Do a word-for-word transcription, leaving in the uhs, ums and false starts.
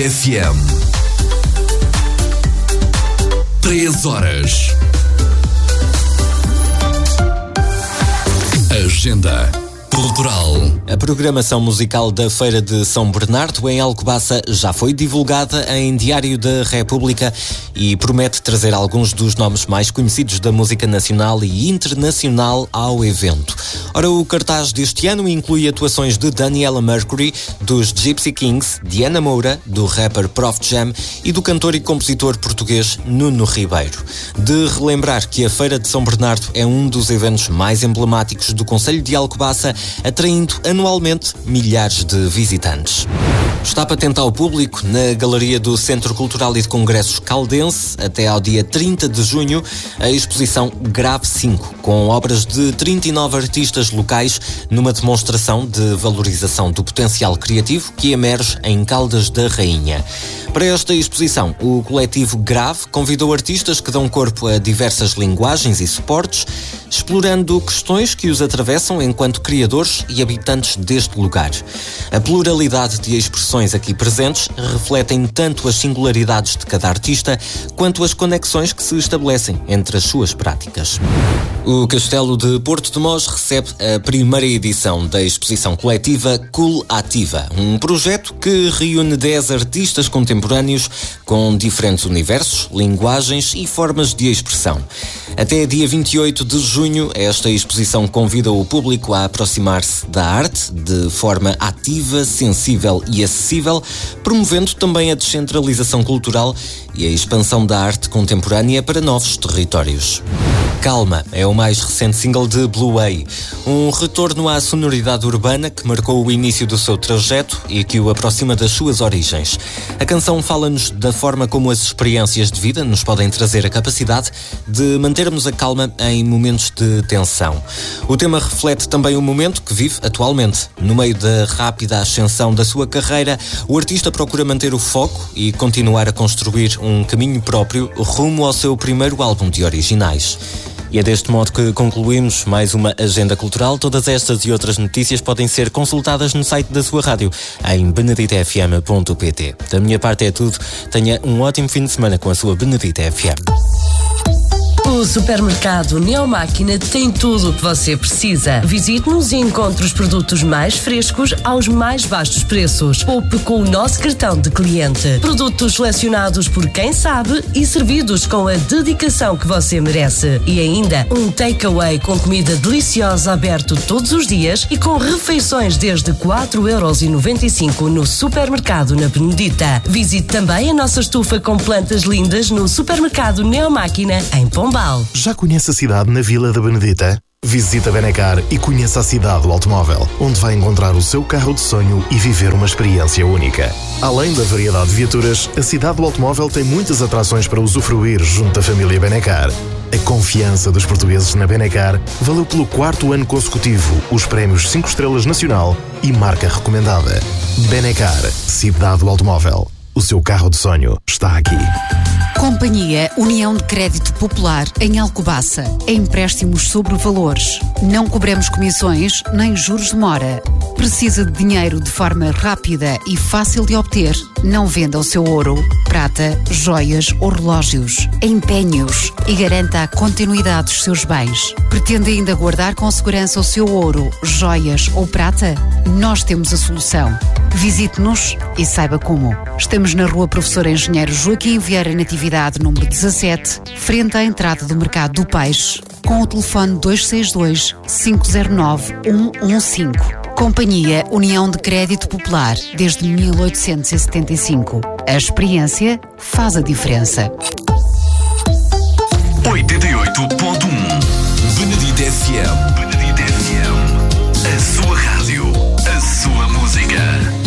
F M. Três horas. Agenda Cultural. A programação musical da Feira de São Bernardo em Alcobaça já foi divulgada em Diário da República e promete trazer alguns dos nomes mais conhecidos da música nacional e internacional ao evento. Ora, o cartaz deste ano inclui atuações de Daniela Mercury, dos Gypsy Kings, Diana Moura, do rapper Prof Jam e do cantor e compositor português Nuno Ribeiro. De relembrar que a Feira de São Bernardo é um dos eventos mais emblemáticos do concelho de Alcobaça, atraindo anualmente milhares de visitantes. Está patente ao público na Galeria do Centro Cultural e de Congressos Caldense, até ao dia trinta de junho, a exposição Grave cinco, com obras de trinta e nove artistas locais, numa demonstração de valorização do potencial criativo que emerge em Caldas da Rainha. Para esta exposição, o coletivo Grave convidou artistas que dão corpo a diversas linguagens e suportes, explorando questões que os atravessam enquanto criadores e habitantes deste lugar. A pluralidade de expressões aqui presentes refletem tanto as singularidades de cada artista, quanto as conexões que se estabelecem entre as suas práticas. O Castelo de Porto de Mós recebe a primeira edição da exposição coletiva Cool Ativa, um projeto que reúne dez artistas contemporâneos com diferentes universos, linguagens e formas de expressão. Até dia vinte e oito de junho, esta exposição convida o público a aproximar-se da arte de forma ativa, sensível e acessível, promovendo também a descentralização cultural e a expansão da arte contemporânea para novos territórios. Calma é o mais recente single de Blue Way, um retorno à sonoridade urbana que marcou o início do seu trajeto e que o aproxima das suas origens. A canção fala-nos da forma como as experiências de vida nos podem trazer a capacidade de mantermos a calma em momentos de tensão. O tema reflete também o momento que vive atualmente. No meio da rápida ascensão da sua carreira, o artista procura manter o foco e continuar a construir um caminho próprio rumo ao seu primeiro álbum de originais. E é deste modo que concluímos mais uma agenda cultural. Todas estas e outras notícias podem ser consultadas no site da sua rádio, em benedita f m ponto p t. Da minha parte é tudo. Tenha um ótimo fim de semana com a sua Benedita F M. O supermercado Neomáquina tem tudo o que você precisa. Visite-nos e encontre os produtos mais frescos aos mais baixos preços. Poupe com o nosso cartão de cliente. Produtos selecionados por quem sabe e servidos com a dedicação que você merece. E ainda um takeaway com comida deliciosa aberto todos os dias e com refeições desde quatro euros e noventa e cinco no supermercado na Benedita. Visite também a nossa estufa com plantas lindas no supermercado Neomáquina em Pombal. Já conhece a cidade na Vila da Benedita? Visite a Benacar e conheça a cidade do automóvel, onde vai encontrar o seu carro de sonho e viver uma experiência única. Além da variedade de viaturas, a cidade do automóvel tem muitas atrações para usufruir junto à família Benacar. A confiança dos portugueses na Benacar valeu pelo quarto ano consecutivo os prémios cinco estrelas Nacional e Marca Recomendada. Benacar, cidade do automóvel. O seu carro de sonho está aqui. Companhia União de Crédito Popular em Alcobaça. Empréstimos sobre valores. Não cobramos comissões nem juros de mora. Precisa de dinheiro de forma rápida e fácil de obter? Não venda o seu ouro, prata, joias ou relógios. Empenhe-os e garanta a continuidade dos seus bens. Pretende ainda guardar com segurança o seu ouro, joias ou prata? Nós temos a solução. Visite-nos e saiba como. Estamos na Rua Professor Engenheiro Joaquim Vieira Natividade, número dezassete, frente à entrada do Mercado do Peixe, com o telefone dois seis dois, cinco zero nove, um um cinco. Companhia União de Crédito Popular, desde mil oitocentos e setenta e cinco. A experiência faz a diferença. oitenta e oito ponto um Benedita F M. Benedita F M. A sua rádio, a sua música.